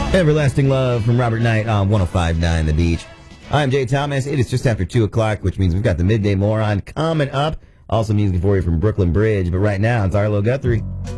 Everlasting Love from Robert Knight on 105.9 The Beach. I'm Jay Thomas. It is just after 2 o'clock, which means we've got the Midday Moron coming up. Also music for you from Brooklyn Bridge. But right now, it's Arlo Guthrie.